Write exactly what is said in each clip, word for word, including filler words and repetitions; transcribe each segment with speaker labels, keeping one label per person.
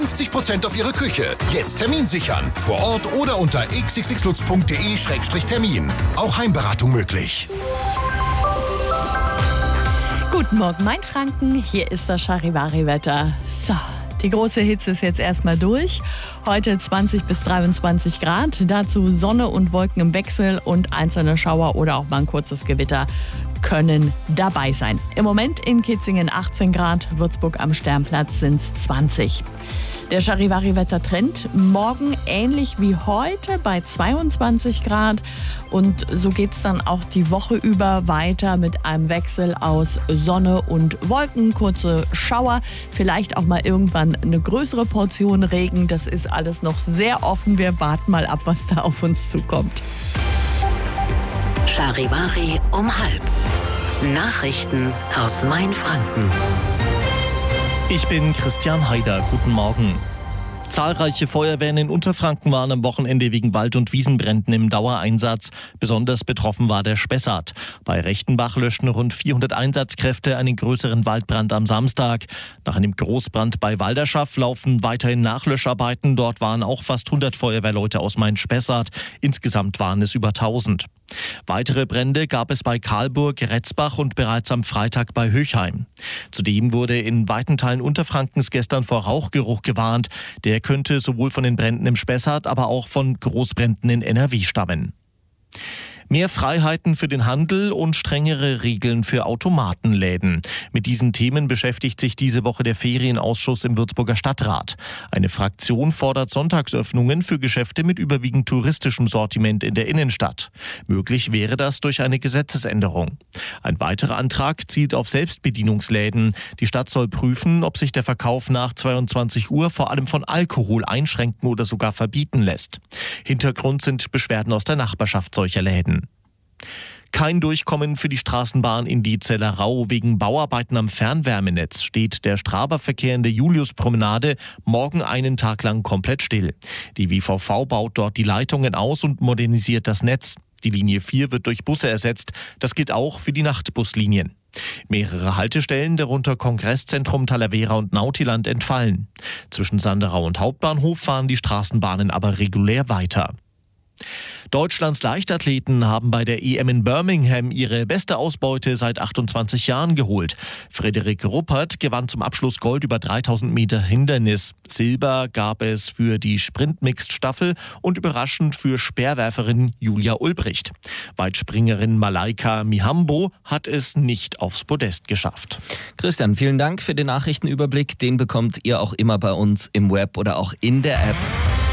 Speaker 1: fünfzig Prozent auf Ihre Küche. Jetzt Termin sichern. Vor Ort oder unter x x x lutz punkt de Schrägstrich Termin. Auch Heimberatung möglich.
Speaker 2: Guten Morgen, Mainfranken. Hier ist das Charivari-Wetter. So, die große Hitze ist jetzt erstmal durch. Heute zwanzig bis dreiundzwanzig Grad. Dazu Sonne und Wolken im Wechsel und einzelne Schauer oder auch mal ein kurzes Gewitter können dabei sein. Im Moment in Kitzingen achtzehn Grad, Würzburg am Sternplatz sind es zwanzig. Der Charivari-Wettertrend morgen ähnlich wie heute bei zweiundzwanzig Grad. Und so geht es dann auch die Woche über weiter mit einem Wechsel aus Sonne und Wolken, kurze Schauer, vielleicht auch mal irgendwann eine größere Portion Regen. Das ist alles noch sehr offen. Wir warten mal ab, was da auf uns zukommt.
Speaker 3: Charivari um halb. Nachrichten aus Mainfranken.
Speaker 4: Ich bin Christian Haider. Guten Morgen. Zahlreiche Feuerwehren in Unterfranken waren am Wochenende wegen Wald- und Wiesenbränden im Dauereinsatz. Besonders betroffen war der Spessart. Bei Rechtenbach löschten rund vierhundert Einsatzkräfte einen größeren Waldbrand am Samstag. Nach einem Großbrand bei Walderschaff laufen weiterhin Nachlöscharbeiten. Dort waren auch fast hundert Feuerwehrleute aus Main-Spessart. Insgesamt waren es über tausend. Weitere Brände gab es bei Karlburg, Retzbach und bereits am Freitag bei Höchheim. Zudem wurde in weiten Teilen Unterfrankens gestern vor Rauchgeruch gewarnt. Der könnte sowohl von den Bränden im Spessart, aber auch von Großbränden in N R W stammen. Mehr Freiheiten für den Handel und strengere Regeln für Automatenläden. Mit diesen Themen beschäftigt sich diese Woche der Ferienausschuss im Würzburger Stadtrat. Eine Fraktion fordert Sonntagsöffnungen für Geschäfte mit überwiegend touristischem Sortiment in der Innenstadt. Möglich wäre das durch eine Gesetzesänderung. Ein weiterer Antrag zielt auf Selbstbedienungsläden. Die Stadt soll prüfen, ob sich der Verkauf nach zweiundzwanzig Uhr vor allem von Alkohol einschränken oder sogar verbieten lässt. Hintergrund sind Beschwerden aus der Nachbarschaft solcher Läden. Kein Durchkommen für die Straßenbahn in die Zellerau. Wegen Bauarbeiten am Fernwärmenetz steht der Straberverkehr in der Juliuspromenade morgen einen Tag lang komplett still. Die W V V baut dort die Leitungen aus und modernisiert das Netz. Die Linie vier wird durch Busse ersetzt. Das gilt auch für die Nachtbuslinien. Mehrere Haltestellen, darunter Kongresszentrum, Talavera und Nautiland, entfallen. Zwischen Sanderau und Hauptbahnhof fahren die Straßenbahnen aber regulär weiter. Deutschlands Leichtathleten haben bei der E M in Birmingham ihre beste Ausbeute seit achtundzwanzig Jahren geholt. Frederik Ruppert gewann zum Abschluss Gold über dreitausend Meter Hindernis. Silber gab es für die Sprint-Mixed-Staffel und überraschend für Speerwerferin Julia Ulbricht. Weitspringerin Malaika Mihambo hat es nicht aufs Podest geschafft.
Speaker 5: Christian, vielen Dank für den Nachrichtenüberblick. Den bekommt ihr auch immer bei uns im Web oder auch in der App.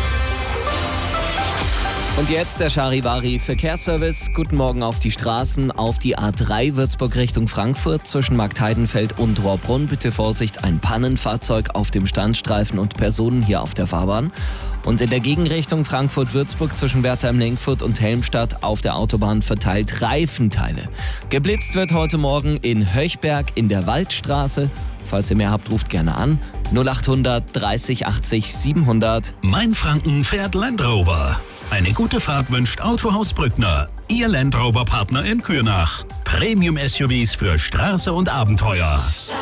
Speaker 5: Und jetzt der Charivari Verkehrsservice. Guten Morgen auf die Straßen. Auf die A drei Würzburg Richtung Frankfurt zwischen Marktheidenfeld und Rohrbrunn. Bitte Vorsicht, ein Pannenfahrzeug auf dem Standstreifen und Personen hier auf der Fahrbahn. Und in der Gegenrichtung Frankfurt-Würzburg zwischen Wertheim-Lenkfurt und Helmstadt auf der Autobahn verteilt Reifenteile. Geblitzt wird heute Morgen in Höchberg in der Waldstraße. Falls ihr mehr habt, ruft gerne an. null achthundert dreißig achtzig siebenhundert.
Speaker 6: Mainfranken fährt Land Rover. Eine gute Fahrt wünscht Autohaus Brückner. Ihr Land Rover Partner in Kürnach. Premium-S U Vs für Straße und Abenteuer.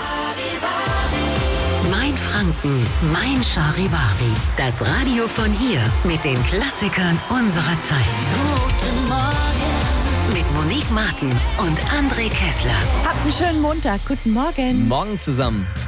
Speaker 3: Mainfranken, mein Charivari. Das Radio von hier mit den Klassikern unserer Zeit. Guten Morgen. Mit Monique Martin und André Kessler.
Speaker 2: Habt einen schönen Montag. Guten Morgen.
Speaker 5: Morgen zusammen.